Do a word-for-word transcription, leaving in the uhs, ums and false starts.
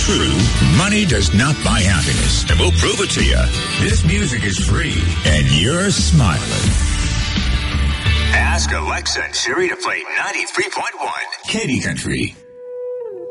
true, money does not buy happiness. And we'll prove it to you. This music is free, and you're smiling. Ask Alexa and Siri to play ninety-three point one Katy Country.